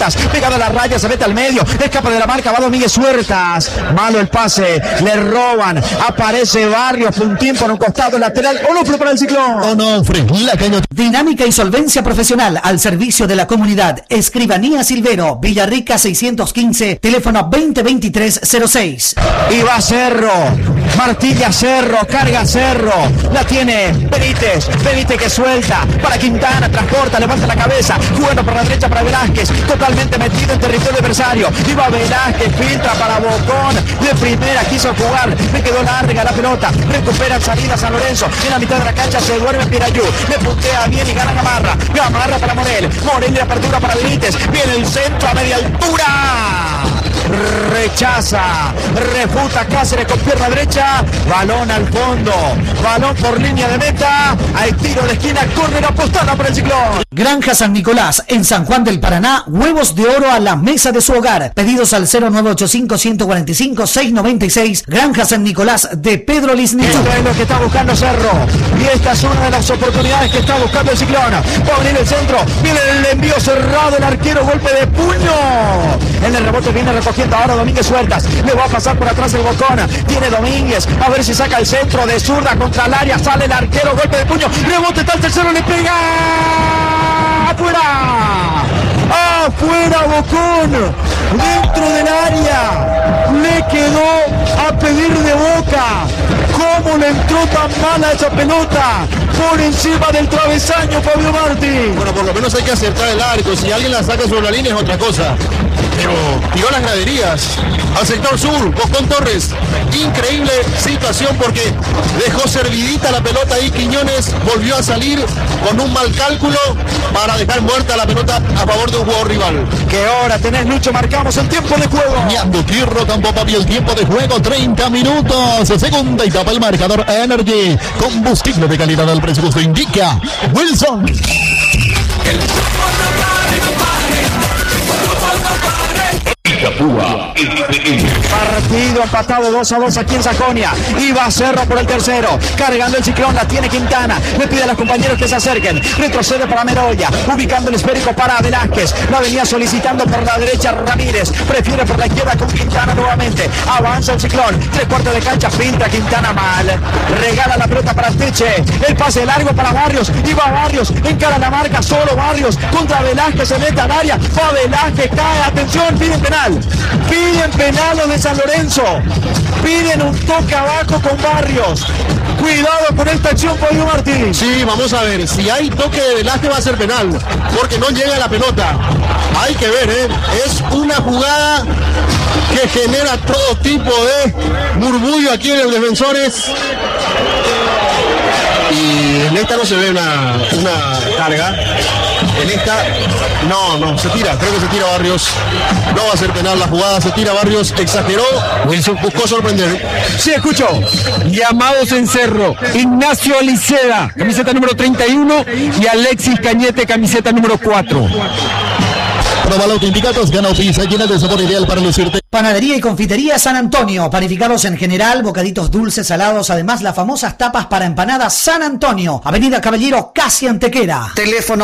Huertas, pegado a la raya, se mete al medio, escapa de la marca, va Domínguez Huertas, malo el pase, le roban, aparece Barrios, puntín por un costado lateral, Onofre para el Ciclón. Onofre, la caña. Dinámica y solvencia profesional al servicio de la comunidad. Escribanía Silvero, Villarrica 615, teléfono 2023-06. Y va Cerro, martilla Cerro, carga Cerro, la tiene Benítez que suelta para Quintana, transporta, levanta la cabeza, jugando por la derecha para Velázquez, totalmente metido en territorio adversario, y va Velázquez, filtra para Bocón, de primera quiso jugar, le quedó larga la pelota, recupera salida San Lorenzo, en la mitad de la cancha se duerme Pirayú, le puntea bien y gana Gamarra para Morel de apertura para Benítez, viene el centro a media altura, rechaza, refuta Cáceres con pierna derecha, balón al fondo, balón por línea de meta, hay tiro de esquina, córner apostada por el Ciclón. Granja San Nicolás, en San Juan del Paraná, huevos de oro a la mesa de su hogar. Pedidos al 0985-145-696, Granja San Nicolás de Pedro Lisnero. Esto es lo que está buscando Cerro, y esta es una de las oportunidades que está buscando el Ciclón. Va a venir el centro, viene el envío cerrado, el arquero, golpe de puño. En el rebote viene recogiendo ahora Domínguez Huertas, le va a pasar por atrás el Bocón, tiene Domínguez, a ver si saca el centro de zurda contra el área, sale el arquero, golpe de puño, rebote, está el tercero, le pega, afuera, Bocón, dentro del área, le quedó a pedir de boca, cómo le entró tan mala esa pelota, por encima del travesaño Fabio Martí. Bueno, por lo menos hay que acertar el arco, si alguien la saca sobre la línea es otra cosa. Pero tiró las graderías al sector sur, Bocón Torres, increíble situación porque dejó servidita la pelota ahí, Quiñones volvió a salir con un mal cálculo para dejar muerta la pelota a favor de un jugador rival. ¿Qué hora tenés, Lucho? Marcamos el tiempo de juego. Ñando Tierro Campo Papi, el tiempo de juego, 30 minutos, segunda etapa, el marcador Energy, combustible de calidad al presupuesto indica Wilson. Partido empatado 2-2 aquí en Sajonia, y va Cerro por el tercero, cargando el Ciclón, la tiene Quintana, le pide a los compañeros que se acerquen, retrocede para Meroya, ubicando el esférico para Velázquez, la venía solicitando por la derecha Ramírez, prefiere por la izquierda con Quintana nuevamente, avanza el Ciclón, 3/4 de cancha, pinta Quintana mal, regala la pelota para Teche, el pase largo para Barrios, y va Barrios, encara la marca, solo Barrios, contra Velázquez, se mete al área, va Velázquez, cae, atención, piden penal los de San Lorenzo, piden un toque abajo con Barrios, cuidado con esta acción, Fabio Martí. Sí, vamos a ver, si hay toque de Velázquez va a ser penal, porque no llega la pelota, hay que ver, es una jugada que genera todo tipo de murmullo aquí en el Defensores, y en esta no se ve una carga, en esta no, se tira, creo que se tira Barrios, no va a ser penal la jugada, se tira Barrios, exageró, Wilson buscó sorprender. Sí, escucho. Llamados en Cerro, Ignacio Aliceda, camiseta número 31, y Alexis Cañete, camiseta número 4. Proba los indicatos, gana pizza llena de sabor ideal para lucirte. Panadería y confitería San Antonio, panificados en general, bocaditos dulces, salados, además las famosas tapas para empanadas San Antonio, Avenida Caballero, casi Antequera. Teléfono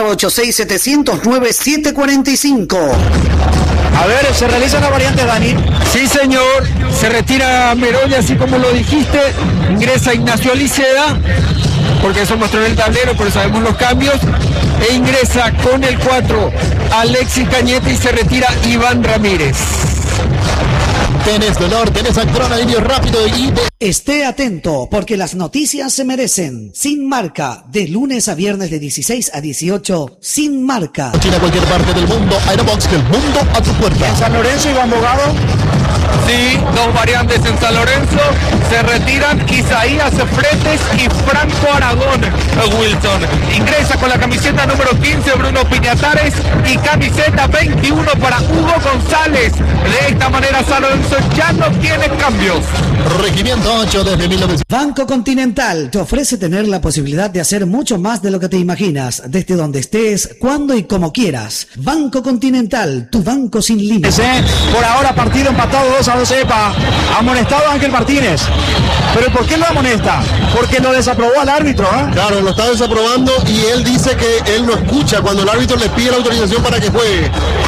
0986-709-745. A ver, se realiza la variante, Dani. Sí, señor, se retira Meroya, así como lo dijiste, ingresa Ignacio Aliceda, porque eso mostró en el tablero, pero sabemos los cambios, e ingresa con el 4 Alexis Cañete y se retira Iván Ramírez. Tenés dolor, tenés adrenalina rápido y... Esté atento, porque las noticias se merecen. Sin Marca, de lunes a viernes de 16 a 18, Sin Marca. China, cualquier parte del mundo, Aerobox, del mundo a tu puerta. En San Lorenzo, Iván Bogado. Sí, dos variantes en San Lorenzo, se retiran Isaías Fretes y Franco Aragón. Wilson ingresa con la camiseta número 15 Bruno Piñatares y camiseta 21 para Hugo González. De esta manera San Lorenzo ya no tiene cambios. Regimiento 8 desde 1900. Banco Continental te ofrece tener la posibilidad de hacer mucho más de lo que te imaginas, desde donde estés, cuando y como quieras. Banco Continental, tu banco sin límites. Por ahora partido empatado 2-2, epa. Amonestado Ángel Martínez. ¿Pero por qué lo amonesta? Porque lo desaprobó al árbitro, ¿eh? Claro, lo está desaprobando y él dice que él no escucha cuando el árbitro le pide la autorización para que juegue.